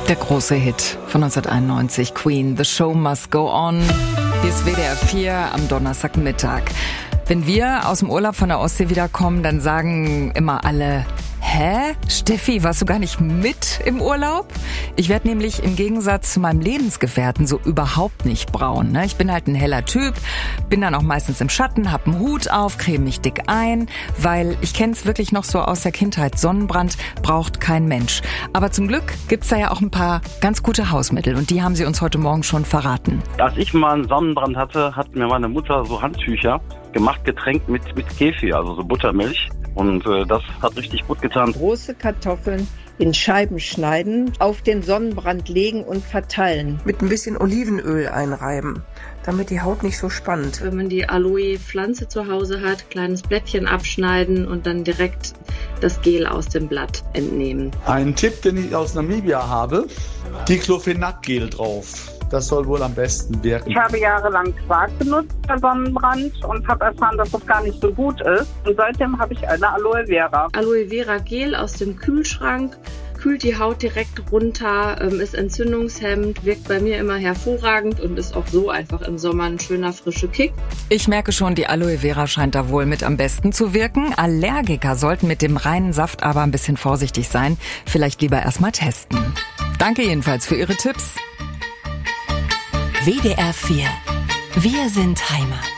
Der große Hit von 1991, Queen, The Show Must Go On. Hier ist WDR 4 am Donnerstagmittag. Wenn wir aus dem Urlaub von der Ostsee wiederkommen, dann sagen immer alle: Hä? Steffi, warst du gar nicht mit im Urlaub? Ich werde nämlich im Gegensatz zu meinem Lebensgefährten so überhaupt nicht braun. Ne? Ich bin halt ein heller Typ, bin dann auch meistens im Schatten, hab einen Hut auf, creme mich dick ein, weil ich kenne es wirklich noch so aus der Kindheit. Sonnenbrand braucht kein Mensch. Aber zum Glück gibt's da ja auch ein paar ganz gute Hausmittel und die haben sie uns heute Morgen schon verraten. Als ich mal einen Sonnenbrand hatte, hat mir meine Mutter so Handtücher gemacht, getränkt mit Kefir, also so Buttermilch. Und das hat richtig gut getan. Große Kartoffeln in Scheiben schneiden, auf den Sonnenbrand legen und verteilen. Mit ein bisschen Olivenöl einreiben, damit die Haut nicht so spannt. Wenn man die Aloe-Pflanze zu Hause hat, kleines Blättchen abschneiden und dann direkt das Gel aus dem Blatt entnehmen. Ein Tipp, den ich aus Namibia habe: Diclofenac-Gel drauf. Das soll wohl am besten wirken. Ich habe jahrelang Quark benutzt für Sonnenbrand und habe erfahren, dass das gar nicht so gut ist. Und seitdem habe ich eine Aloe Vera. Aloe Vera Gel aus dem Kühlschrank. Kühlt die Haut direkt runter, ist entzündungshemmend, wirkt bei mir immer hervorragend und ist auch so einfach im Sommer ein schöner frischer Kick. Ich merke schon, die Aloe Vera scheint da wohl mit am besten zu wirken. Allergiker sollten mit dem reinen Saft aber ein bisschen vorsichtig sein. Vielleicht lieber erstmal testen. Danke jedenfalls für Ihre Tipps. WDR 4. Wir sind Heimat.